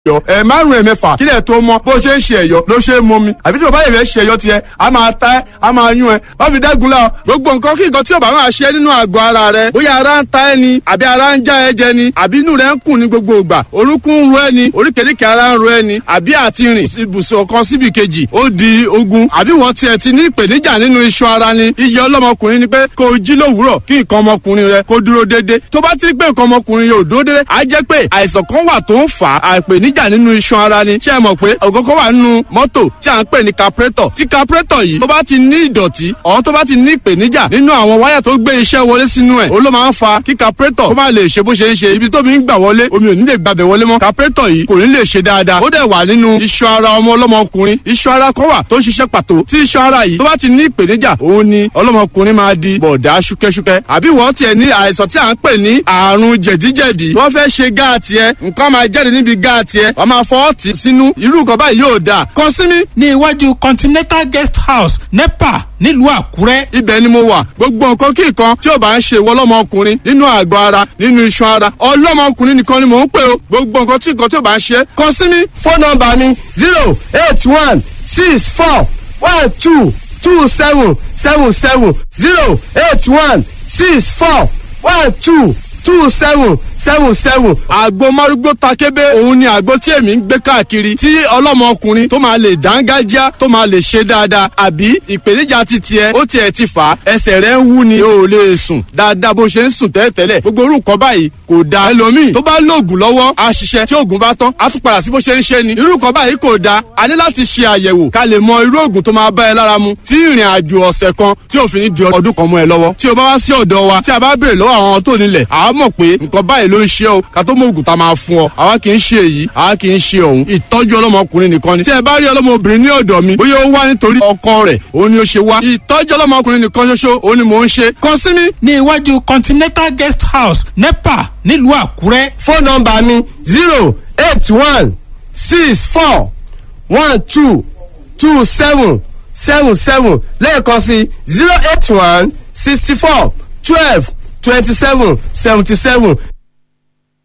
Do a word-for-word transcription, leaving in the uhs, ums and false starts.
yọ ẹ márùn ẹ mẹ́fà kílẹ̀ tó mọ bó ṣe ń ṣe ẹ̀yọ ló ṣe é mọ mi àbí tí bàbá yẹn fẹ́ ṣe ẹ̀yọ tiẹ̀ a máa ta ẹ́ a máa yún ẹ má fi dẹ́gun la gbogbo nǹkan kí nǹkan tí ọba máa ṣe nínú àgọ́ ara rẹ bóyá ara ń ta ẹ ni àbí ara ń já ẹ jẹ ni àbí inú rẹ ń kùn ní gbogbo ìgbà orúnkún ń ro ẹ ni oríkèéríkèé ara ń ro ẹ ni àbí àti rìn ibùsùn kan síbi kejì ó di ogun àbí wọ́n tiẹ̀ ti ní ìpèníjà nínú iṣan ara ni iye ọlọ́mọkùnrin ni pé kó o jí lówùúrọ̀ kí nǹkan ọmọkùnrin rẹ kó dúró déédé tó bá ti rí pé nǹkan ọmọkùnrin yóò dúró déédé á jẹ́ pé àìsàn kan wà tó ń fà á ìpèníjà nínú iṣan ara ni ṣé ẹ mọ̀ pé ọ̀gọ́gọ́ wà nínú mọ́tò tí à ń pè ní carburetor tí carburetor yìí tó bá ti ní ìdọ̀tí ọ̀ tó bá ti ní ìpèníjà nínú àwọn wáyà tó gbé iṣẹ́ wọlé sínú ẹ̀ ó ló máa ń fa kí carburetor kó má lè ṣe bó ṣe ń ṣe ibi tó mi ń gbà wọlé omi ò ní lè gbàbẹ̀ wọlé mọ́ carburetor yìí kò ní lè ṣe dáadáa ó dẹ̀ wà nínú iṣan ara ọmọ ọlọ́mọkùnrin iṣan ara kan wà tó ń ṣiṣẹ́ pàtó tí iṣan ara yìí tó bá ti ní ìpèníjà òun ni ọlọ́mọkùnrin máa di bọ̀dá ṣúkẹ́ṣúkẹ́ àbí wọ́n tiẹ̀ ní àìsàn tí à ń pè ní àrùn jẹ̀díjẹ̀dí wọ́n fẹ́ ṣe gáàtì ẹ nǹkan máa jáde níbi gáàtì ẹ wọ́n máa fọ́ ọ̀tí sínú irú nǹkan báyìí yóò dáa kàn sí mi. ní iwájú continental guest house nepa nílùú àkúrẹ́. ibẹ̀ ni mo wà gbogbo nǹkan kí nǹkan tí ò bá ń ṣe ìwọ ọlọ́mọkùnrin nínú àgọ́ ara nínú iṣan ara ọlọ́mọkùnrin nìkan ni mò ń pè o gbogbo nǹkan tí nǹkan tí ò bá ń ṣe kàn sí mi. fóònù nọ́mbà mi zero eight one six four one two two seven seven seven zero eight one six four one two two seven seven seven. àgbo márúgbó takébé òun ni àgbo tí èmi ń gbé káàkiri tí ọlọ́mọkùnrin tó máa lè dángájá tó máa lè ṣe dáadáa àbí ìpèníjà ti tiẹ̀ ó tiẹ̀ ti fà á ẹsẹ̀ rẹ̀ ń wú ni o ò lè sùn dáadáa bó ṣe ń sùn tẹ́lẹ̀tẹ́lẹ̀ gbogbo orúkọ báyìí kò dáa ẹlòmíì tó bá lóògùn lọ́wọ́ á ṣiṣẹ́ tí oògùn bá tán á tún padà sí bó ṣe ń ṣe ni irúkọ báyìí kò dáa a ní láti ṣe àyẹ̀wò ká lè mọ irú oògùn tó máa bá ẹ lára mu tí ìrìn àjò ọ̀sẹ̀ kan tí ò fi ní di ọdún kan mọ́ ẹ lọ́wọ́ tí o bá wá sí ọ̀dọ̀ wa tí a bá béèrè lọ́wọ́ àwọn tó nílẹ̀ àá mọ̀ pé nǹkan báyìí ló ń ṣe o ká tó mọ ògùn tá a máa fún ọ àwa kì í ṣe èyí àwa kì í ṣe òun ìtọ́jú ọlọ́mọkùnrin nìkan ni tí ẹ bá rí ọlọ́mọbìnrin ní ọ̀dọ̀ mi bóyá ó wá nítorí ọkọ rẹ̀ òun ni ó ṣe wá ìtọ́jú ọlọ́mọkùnrin nìkan ṣoṣo òun ni mò ń ṣe kàn sí mi. ní iwájú continental guest house nepa nílùú àkúrẹ́. fóònù nọ́mbà mi zero eight one six four one two two seven seven seven lẹ́ẹ̀kan sí zero eight one sixty four twelve twenty seven seventy seven